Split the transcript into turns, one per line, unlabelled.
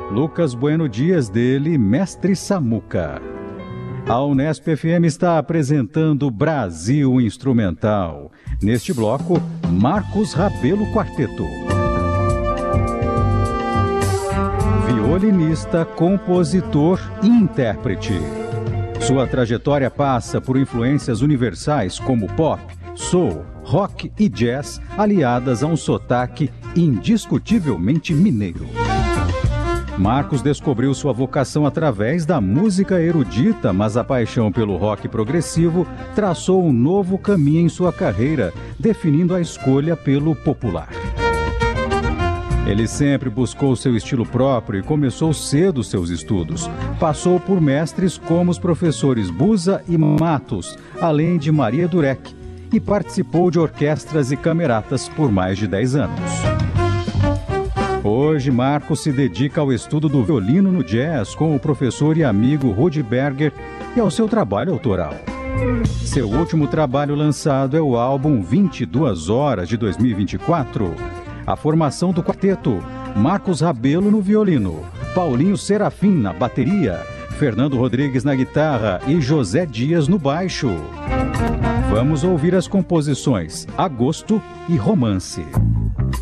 Lucas Bueno Dias, dele, Mestre Samuca. A Unesp FM está apresentando Brasil Instrumental. Neste bloco, Marcos Rabelo Quarteto. Violinista, compositor e intérprete. Sua trajetória passa por influências universais como pop, soul, rock e jazz, aliadas a um sotaque indiscutivelmente mineiro. Marcos descobriu sua vocação através da música erudita, mas a paixão pelo rock progressivo traçou um novo caminho em sua carreira, definindo a escolha pelo popular. Ele sempre buscou seu estilo próprio e começou cedo seus estudos. Passou por mestres como os professores Busa e Matos, além de Maria Durek, e participou de orquestras e cameratas por mais de 10 anos. Hoje, Marcos se dedica ao estudo do violino no jazz com o professor e amigo Rudy Berger e ao seu trabalho autoral. Seu último trabalho lançado é o álbum 22 Horas, de 2024. A formação do quarteto: Marcos Rabelo no violino, Paulinho Serafim na bateria, Fernando Rodrigues na guitarra e José Dias no baixo. Vamos ouvir as composições Agosto e Romance.